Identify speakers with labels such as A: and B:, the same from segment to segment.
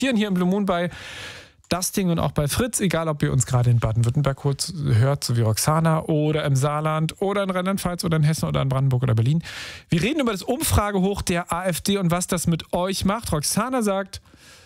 A: diskutieren hier im Blue Moon bei Das Ding und auch bei Fritz, egal ob ihr uns gerade in Baden-Württemberg kurz hört, so wie Roxana, oder im Saarland oder in Rheinland-Pfalz oder in Hessen oder in Brandenburg oder Berlin. Wir reden über das Umfragehoch der AfD und was das mit euch macht. Roxana sagt,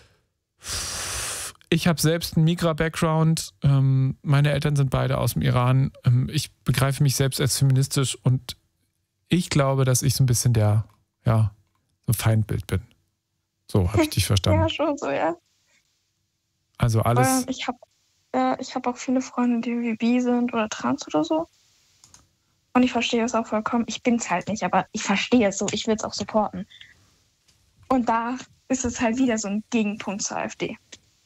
A: ich habe selbst einen Migra-Background, meine Eltern sind beide aus dem Iran, ich begreife mich selbst als feministisch und ich glaube, dass ich so ein bisschen so Feindbild bin. So habe ich dich verstanden.
B: Ja, schon so, ja.
A: Also alles...
B: Ich hab auch viele Freunde, die irgendwie bi sind oder trans oder so. Und ich verstehe es auch vollkommen. Ich bin's halt nicht, aber ich verstehe es so. Ich will es auch supporten. Und da ist es halt wieder so ein Gegenpunkt zur AfD.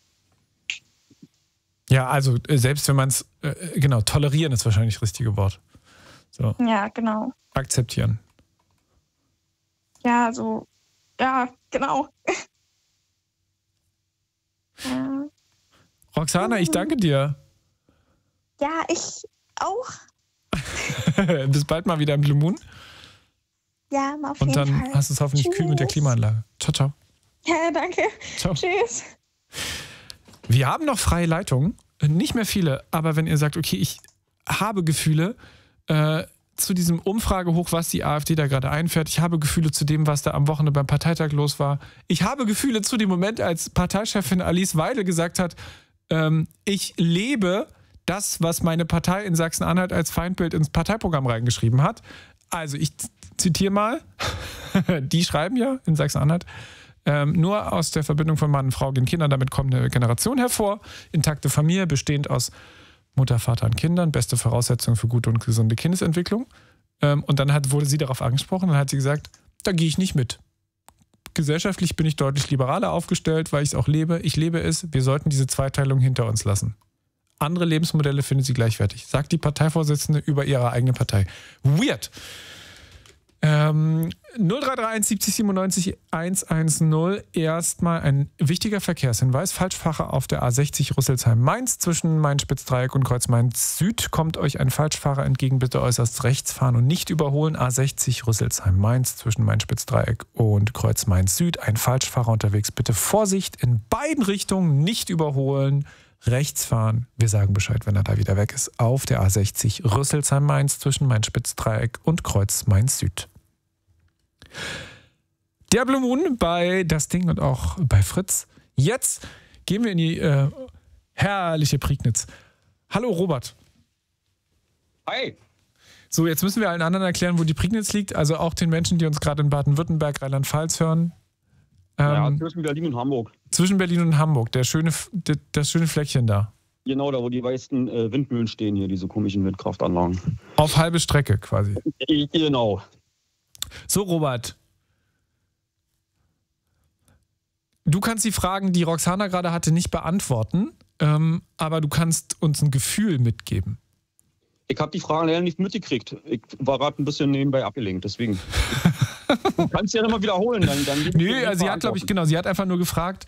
A: Ja, also selbst wenn man es, tolerieren ist wahrscheinlich das richtige Wort. So.
B: Ja, genau.
A: Akzeptieren.
B: Ja, so, ja, genau. Ja.
A: Roxana, ich danke dir.
B: Ja, ich auch.
A: Bis bald mal wieder im Blue Moon.
B: Ja, auf jeden
A: Fall. Und dann hast du es hoffentlich kühl mit der Klimaanlage. Ciao, ciao.
B: Ja, danke.
A: Ciao.
B: Tschüss.
A: Wir haben noch freie Leitungen. Nicht mehr viele, aber wenn ihr sagt, okay, ich habe Gefühle zu diesem Umfragehoch, was die AfD da gerade einfährt. Ich habe Gefühle zu dem, was da am Wochenende beim Parteitag los war. Ich habe Gefühle zu dem Moment, als Parteichefin Alice Weidel gesagt hat, ich lebe das, was meine Partei in Sachsen-Anhalt als Feindbild ins Parteiprogramm reingeschrieben hat. Also ich zitiere mal, die schreiben ja in Sachsen-Anhalt, nur aus der Verbindung von Mann und Frau gehen Kinder, damit kommt eine Generation hervor, intakte Familie, bestehend aus Mutter, Vater und Kindern, beste Voraussetzung für gute und gesunde Kindesentwicklung. Und dann wurde sie darauf angesprochen und hat sie gesagt, da gehe ich nicht mit. Gesellschaftlich bin ich deutlich liberaler aufgestellt, weil ich es auch lebe. Ich lebe es, wir sollten diese Zweiteilung hinter uns lassen. Andere Lebensmodelle findet sie gleichwertig, sagt die Parteivorsitzende über ihre eigene Partei. Weird. 0331 70 97 110. Erstmal ein wichtiger Verkehrshinweis. Falschfahrer auf der A60 Rüsselsheim-Mainz. Zwischen Main-Spitz-Dreieck und Kreuz-Mainz-Süd kommt euch ein Falschfahrer entgegen. Bitte äußerst rechts fahren und nicht überholen. A60 Rüsselsheim-Mainz zwischen Main-Spitz-Dreieck und Kreuz-Mainz-Süd. Ein Falschfahrer unterwegs. Bitte Vorsicht in beiden Richtungen. Nicht überholen. Rechts fahren. Wir sagen Bescheid, wenn er da wieder weg ist. Auf der A60 Rüsselsheim-Mainz zwischen Main-Spitz-Dreieck und Kreuz-Mainz-Süd. Der Blue Moon bei Das Ding und auch bei Fritz. Jetzt gehen wir in die herrliche Prignitz. Hallo Robert.
C: Hi.
A: So, jetzt müssen wir allen anderen erklären, wo die Prignitz liegt. Also auch den Menschen, die uns gerade in Baden-Württemberg, Rheinland-Pfalz hören.
C: Ja, zwischen Berlin und Hamburg.
A: Zwischen Berlin und Hamburg, das schöne Fleckchen da.
C: Genau, da wo die weißen Windmühlen stehen hier, diese komischen Windkraftanlagen.
A: Auf halbe Strecke quasi.
C: Genau.
A: So, Robert. Du kannst die Fragen, die Roxana gerade hatte, nicht beantworten, aber du kannst uns ein Gefühl mitgeben.
C: Ich habe die Fragen leider nicht mitgekriegt. Ich war gerade ein bisschen nebenbei abgelenkt, deswegen. Du kannst ja immer wiederholen. Dann
A: Nö, also sie hat, glaube ich, sie hat einfach nur gefragt,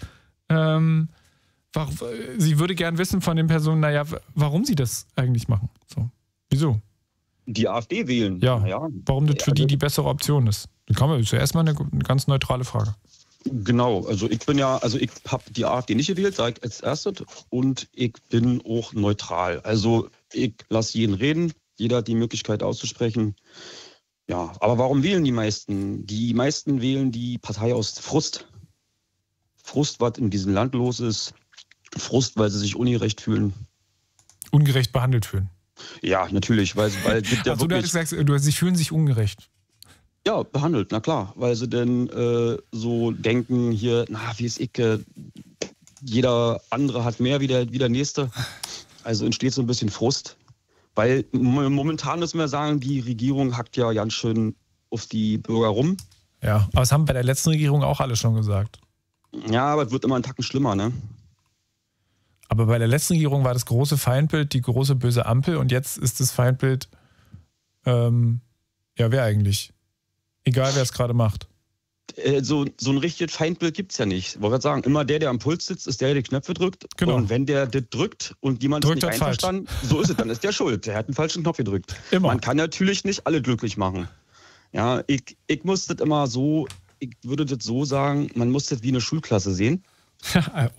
A: sie würde gern wissen von den Personen, warum sie das eigentlich machen. So. Wieso?
C: Die AfD wählen.
A: Ja, warum das für die bessere Option ist. Das ist ja erstmal eine ganz neutrale Frage.
C: Genau, also ich habe die AfD nicht gewählt, sage ich als erstes, und ich bin auch neutral. Also ich lasse jeden reden, jeder hat die Möglichkeit auszusprechen. Ja, aber warum wählen die meisten? Die meisten wählen die Partei aus Frust. Frust, was in diesem Land los ist. Frust, weil sie sich ungerecht fühlen.
A: Ungerecht behandelt fühlen.
C: Ja, natürlich, weil gibt ja
A: also du hattest gesagt, sie fühlen sich ungerecht.
C: Ja, behandelt, na klar, weil sie denn so denken hier, wie ist ich, jeder andere hat mehr wie der Nächste. Also entsteht so ein bisschen Frust. Weil momentan müssen wir sagen, die Regierung hackt ja ganz schön auf die Bürger rum.
A: Ja, aber das haben bei der letzten Regierung auch alle schon gesagt.
C: Ja, aber es wird immer einen Tacken schlimmer, ne?
A: Aber bei der letzten Regierung war das große Feindbild die große böse Ampel und jetzt ist das Feindbild, wer eigentlich? Egal, wer es gerade macht.
C: So ein richtiges Feindbild gibt es ja nicht. Ich wollte gerade sagen, immer der am Puls sitzt, ist der die Knöpfe drückt.
A: Genau.
C: Und wenn der das drückt und jemand ist nicht einverstanden, so ist es, dann ist der schuld. Der hat einen falschen Knopf gedrückt.
A: Immer.
C: Man kann natürlich nicht alle glücklich machen. Ja, ich muss das immer so, ich würde das so sagen, man muss das wie eine Schulklasse sehen.